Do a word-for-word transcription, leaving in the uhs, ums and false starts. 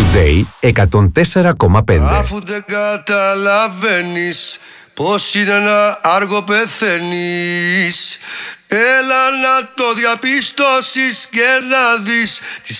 Today εκατόν τέσσερα κόμμα πέντε. Αφού δεν καταλαβαίνεις πως είναι να άργο πεθαίνεις, έλα να το διαπιστώσεις και να δεις τις